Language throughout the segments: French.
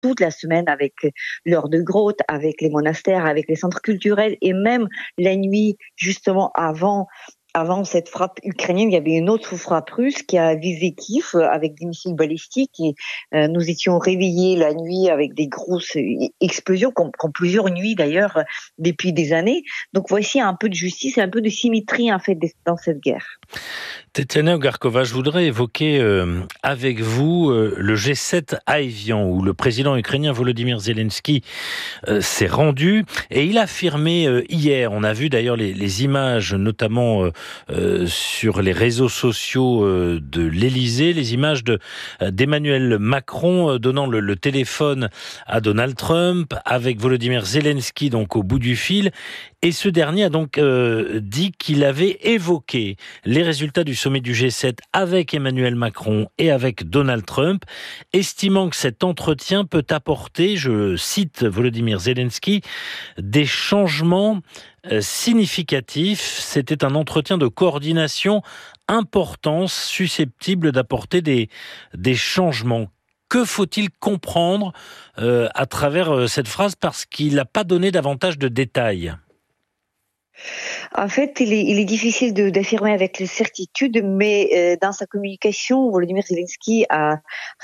toute la semaine avec l'heure de grotte, avec les monastères, avec les centres culturels et même la nuit, justement avant cette frappe ukrainienne, il y avait une autre frappe russe qui a visé Kiev avec des missiles balistiques et nous étions réveillés la nuit avec des grosses explosions, comme plusieurs nuits d'ailleurs depuis des années. Donc voici un peu de justice et un peu de symétrie en fait dans cette guerre. Tetiana Ogarkova, je voudrais évoquer avec vous le G7 à Évian, où le président ukrainien Volodymyr Zelensky s'est rendu et il a affirmé hier, on a vu d'ailleurs les images notamment sur les réseaux sociaux de l'Élysée, les images d'Emmanuel Macron donnant le téléphone à Donald Trump avec Volodymyr Zelensky donc au bout du fil. Et ce dernier a donc dit qu'il avait évoqué les résultats du sommet du G7 avec Emmanuel Macron et avec Donald Trump, estimant que cet entretien peut apporter, je cite Volodymyr Zelensky, des changements significatifs. C'était un entretien de coordination important, susceptible d'apporter des changements. Que faut-il comprendre à travers cette phrase, parce qu'il n'a pas donné davantage de détails? En fait, il est difficile d'affirmer avec certitude, mais dans sa communication, Volodymyr Zelensky a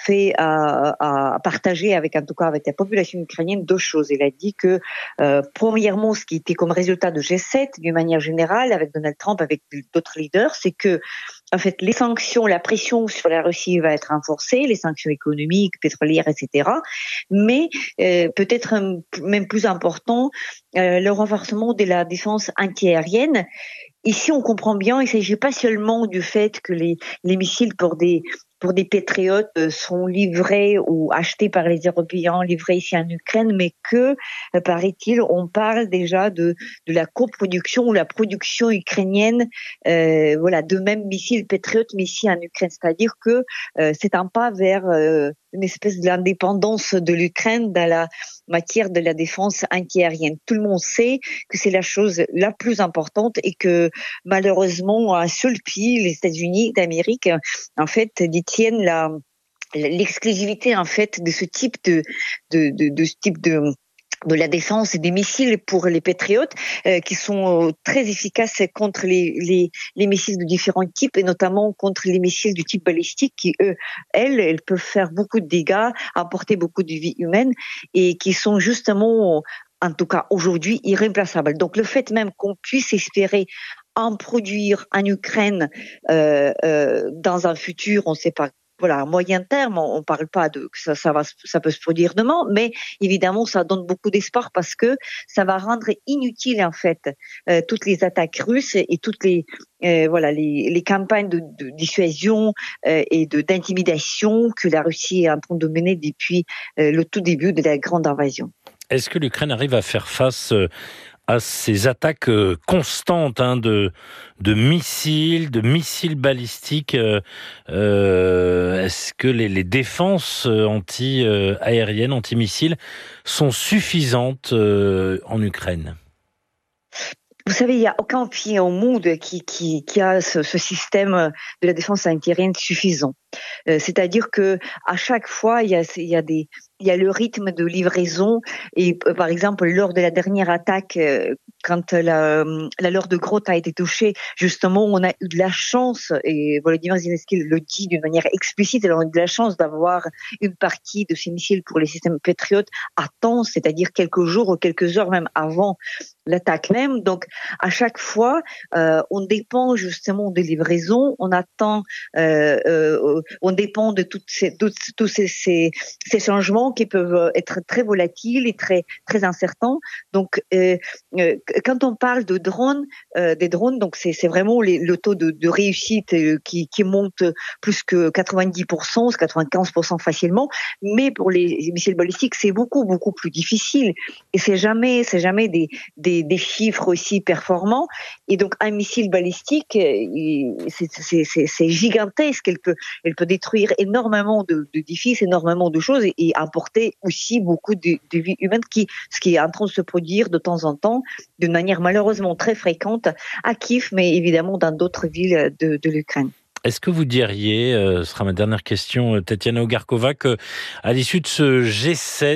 partagé avec la population ukrainienne deux choses. Il a dit que premièrement, ce qui était comme résultat de G7, d'une manière générale, avec Donald Trump, avec d'autres leaders, c'est que en fait, les sanctions, la pression sur la Russie va être renforcée, les sanctions économiques, pétrolières, etc. Mais peut-être même plus important, le renforcement de la défense antiaérienne. Ici, on comprend bien, il ne s'agit pas seulement du fait que les missiles pour des patriotes sont livrés ou achetés par les Européens, livrés ici en Ukraine, mais que, paraît-il, on parle déjà de la coproduction ou la production ukrainienne, de même missiles patriotes, mais ici en Ukraine. C'est-à-dire que c'est un pas vers une espèce d'indépendance de l'Ukraine dans la matière de la défense antiaérienne. Tout le monde sait que c'est la chose la plus importante et que malheureusement, un seul pays, les États-Unis d'Amérique, en fait, détiennent l'exclusivité en fait de ce type de la défense et des missiles pour les patriotes qui sont très efficaces contre les missiles de différents types et notamment contre les missiles du type balistique qui elles peuvent faire beaucoup de dégâts, apporter beaucoup de vies humaines et qui sont justement en tout cas aujourd'hui irréplaçables. Donc le fait même qu'on puisse espérer en produire en Ukraine dans un futur, on ne sait pas. Voilà, à moyen terme, on parle pas de que ça peut se produire demain, mais évidemment, ça donne beaucoup d'espoir parce que ça va rendre inutile en fait toutes les attaques russes et toutes les campagnes de dissuasion et d'intimidation que la Russie est en train de mener depuis le tout début de la grande invasion. Est-ce que l'Ukraine arrive à faire face à ces attaques constantes de missiles balistiques? Est-ce que les défenses anti-aériennes, anti-missiles sont suffisantes en Ukraine? Vous savez, il n'y a aucun pays au monde qui a ce système de la défense antiaérienne suffisant. C'est-à-dire que à chaque fois, il y a le rythme de livraison et par exemple lors de la dernière attaque, quand la Loire de Grotte a été touchée, justement, on a eu de la chance et Volodymyr Zelensky le dit d'une manière explicite, on a eu de la chance d'avoir une partie de ces missiles pour les systèmes patriotes à temps, c'est-à-dire quelques jours ou quelques heures même avant l'attaque même. Donc à chaque fois, on dépend justement des livraisons, on attend, on dépend de tous ces changements qui peuvent être très volatiles et très très incertains. Donc quand on parle de drones, des drones, donc c'est vraiment le taux de réussite qui monte plus que 90%, 95% facilement. Mais pour les missiles balistiques, c'est beaucoup beaucoup plus difficile et c'est jamais des chiffres aussi performants. Et donc un missile balistique, c'est gigantesque. Elle peut détruire énormément d'édifices, énormément de choses et apporter aussi beaucoup de vies humaines, ce qui est en train de se produire de temps en temps, d'une manière malheureusement très fréquente à Kiev, mais évidemment dans d'autres villes de l'Ukraine. Est-ce que vous diriez, ce sera ma dernière question, Tatiana Ogarkova, que à l'issue de ce G7,